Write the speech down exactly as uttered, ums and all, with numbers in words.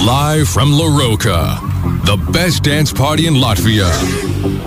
Live from La Roca, the best dance party in Latvia.